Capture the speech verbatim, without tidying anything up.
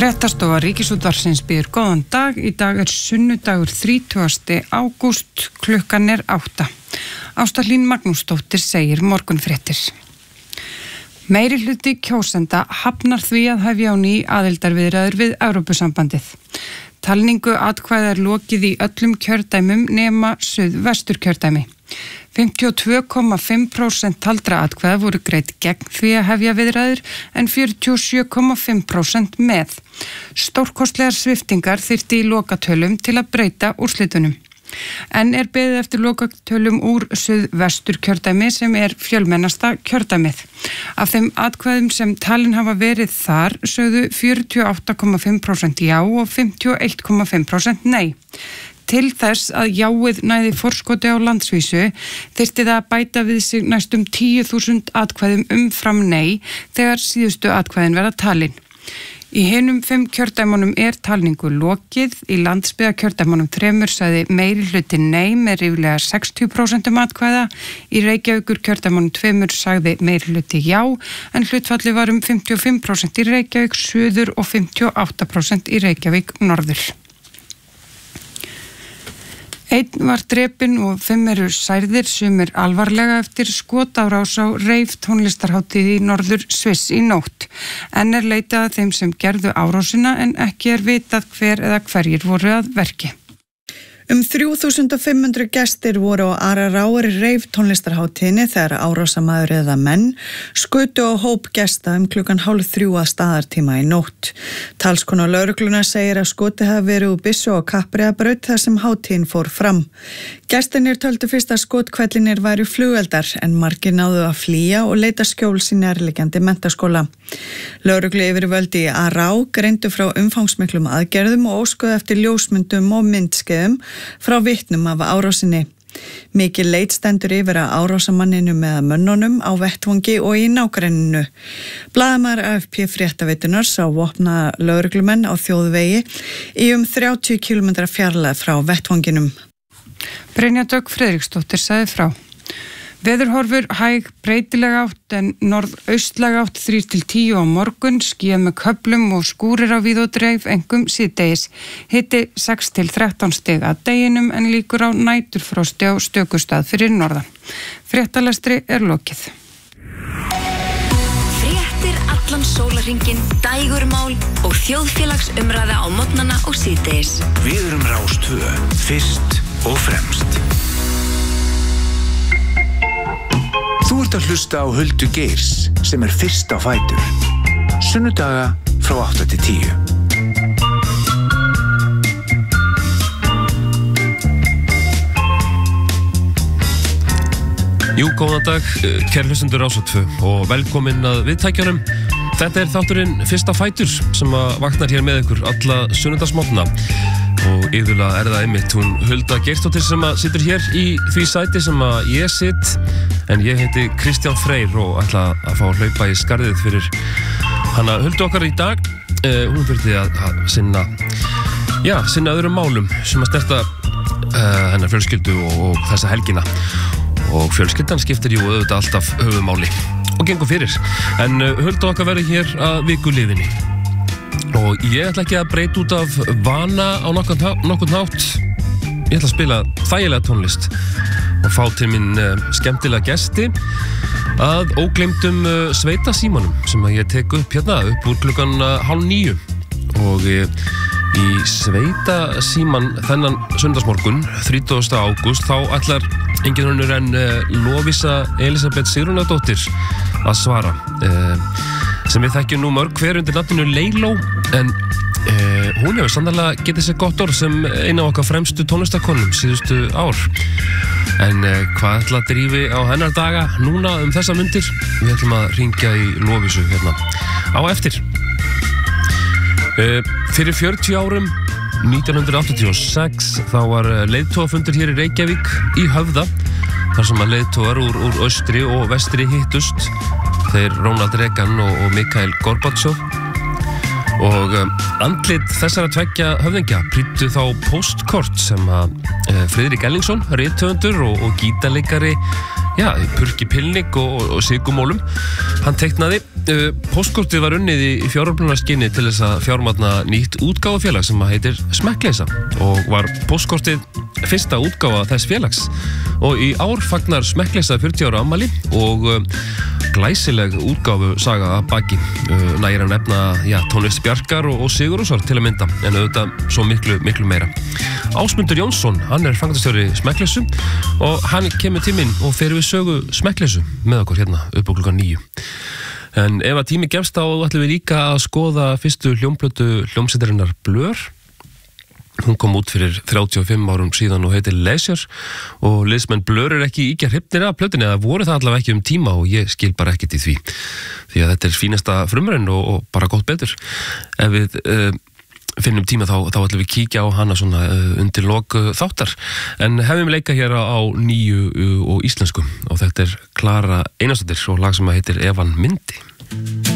Fréttastofa Ríkisútvarpsins býður góðan dag. Í dag er sunnudagur þrítugasti ágúst, klukkan er átta. Ásta Hlín Magnúsdóttir segir morgunfréttir. Meiri hluti kjósenda hafnar því að hefja á ný aðildarviðræður við Evrópusambandið. Talningu atkvæða er lokið í öllum kjördæmum nema suðvesturkjördæmi. fimmtíu og tvö komma fimm prósent taldra atkvæða voru greidd gegn því að hefja viðræður en fjörutíu og sjö komma fimm prósent með. Stórkostlegar sviptingar þyrfti í lokatölum til að breyta úrslitunum. En er beðið eftir lokatölum úr suðvesturkjördæmi sem er fjölmennasta kjördæmið. Af þeim atkvæðum sem talin hafa verið þar sögðu fjörutíu og átta komma fimm prósent já og fimmtíu og eitt komma fimm prósent nei. Til þess að jáið næði forskoti á landsvísu þyrfti það að bæta við sig næstum tíu þúsund atkvæðum umfram nei þegar síðustu atkvæðin verða talin. Í hinum fimm kjördæmunum er talningu lokið. Í landsbyggðarkjördæmunum þremur sagði meiri hluti nei með ríflega sextíu prósent atkvæða. Í Reykjavíkur kjördæmunum tveimur sagði meiri hluti já en hlutfalli var um fimmtíu og fimm prósent í Reykjavík suður og fimmtíu og átta prósent í Reykjavík norður. Einn var drepinn og fimm eru særðir, sumir alvarlega eftir skotárás á reif tónlistarhátíð í Norður Sviss í nótt. Enn er leitað að þeim sem gerðu árásina en ekki er vitað hver eða hverjir voru að verki. Um þrjú þúsund og fimm hundruð gestir voru á Araráir reif tónlistarhátíðinni þegar árásamaður eða menn skutu á hóp gesta um klukkan hálf þrjú að staðartíma í nótt. Talskona lögreglunnar segir að skoti hafi verið úr byssu og Kappreiðarbraut þar sem hátíðin fór fram. Gestirnir töldu fyrst að skotkvellinir væru flugeldar en margir náðu að flýja og leita skjóls í nærliggjandi menntaskóla. Lögreglu yfirvöld í Ará greindu frá umfangsmiklum aðgerðum og óskuðu eftir ljósmyndum og myndskeiðum frá vitnum af árásinni. Mikil leit stendur yfir að árásamanninum eða mönnunum á vettvangi og í nágrenninu. Blaðamaður A F P fréttaveitunar sá vopna lögreglumenn á þjóðvegi í um þrjátíu kílómetra fjarlægð frá vettvanginum. Brynja Dögg Friðriksdóttir sagði frá. Veðurhorfur hæg breytileg átt en norðaustlæg átt þrír til tíu á morgun, skýjað með köflum og skúrir á víð og dreif, einkum síðdegis. Hiti sex til þrettán stig að deginum en líkur á næturfrosti á stökustað fyrir norðan. Fréttalestri er lokið. Fréttir allan sólarhringinn, dægurmál og þjóðfélagsumræða á morgnana og síðdegis. Við erum Rás tvö, fyrst og fremst. Þú ert að hlusta á Huldu Geirs sem er fyrst á fætur. Sunnudaga frá átta til tíu. Jú, góðan dag, kæru hlustendur Rásar tvö og velkomin að viðtækjunum. Þetta er þátturinn fyrst á fætur sem að vaknar hér með ykkur alla sunnudagsmorgna. Og yfirlega er það einmitt hún Hulda Geirsdóttir sem að situr hér í því sæti sem að ég sitt, en ég heiti Kristján Freyr og ætla að fá að hlaupa í skarðið fyrir hana Huldu okkar í dag. Uh, hún þurfti að, að sinna, já, sinna öðrum málum sem að snerta uh, hennar fjölskyldu og, og þessa helgina. Og fjölskyldan skiptir jú auðvitað alltaf höfuðmáli og gengur fyrir. En uh, Hulda okkar verður hér að viku liðinni. Og ég ætla ekki að breyta út af vana á nokkurn nátt. Ég ætla að spila þægilega tónlist og fá til minn uh, skemmtilega gesti að ógleymdum uh, Sveita Símanum sem að ég tek upp hérna upp úr klukkan uh, hálf níu. Og uh, í Sveita Síman þennan sunnudagsmorgun, þrítugasta ágúst, þá ætlar engin önnur en uh, Lovísa Elísabet Sigrúnardóttir að svara. Uh, sem við þekkjum nú mörg hver undir nafninu Leiló, en eh, hún hefur sannarlega getið sér gott orð sem eina af okkar fremstu tónlistakonum síðustu ár. En eh, hvað ætla að drífi á hennar daga núna um þessa mundir? Við ætlum að hringja í Lovísu hérna á eftir. Eh, fyrir fjörutíu árum, nítján hundruð áttatíu og sex, þá var leiðtogafundur hér í Reykjavík í Höfða, þar sem að leiðtogar úr, úr austri og vestri hittust. Þeir Ronald Reagan og, og Mikhail Gorbatsjov og um, andlit þessara tveggja höfðingja prýddu þá póstkort sem að uh, Friðrik Erlingsson, rithöfundur og, og gítarleikari já, purki pilning og, og sigumólum. Hann teiknaði. Uh, Póstkortið var unnið í fjáröflunarskyni til þess að fjármagna nýtt útgáfufélag sem heitir Smekkleysa og var póstkortið fyrsta útgáfa þess félags. Og í ár fagnar Smekkleysa fjörutíu ára afmæli og uh, glæsileg útgáfu saga að baki. Uh, nægir að nefna, já, tónlist Bjarkar og, og Sigurrósar til að mynda, en auðvitað svo miklu, miklu meira. Ásmundur Jónsson, hann er framkvæmdastjóri Smekkleysu og hann kemur tíminn og fer við sögu Smekkleysu með okkur hérna upp á klukkan níu. En ef að tími gefst þá ætlum við líka að skoða fyrstu hljómplötu hljómsveitarinnar Blur. Hún kom út fyrir þrjátíu og fimm árum síðan og heitir Leisure og liðsmenn Blur er ekki íkja hrifnir af plötunni, eða voru það allavega ekki um tíma og ég skil bara ekkert í því. Því að þetta er fínasta frumraun og, og bara gott betur. Ef við uh, finnum tíma þá, þá ætlum við kíkja á hana svona uh, undir lok uh, þáttar. En hefum leika hér á, á nýju uh, og íslensku og þetta er Klara Einarsdóttir og lag sem heitir Ef hann myndi.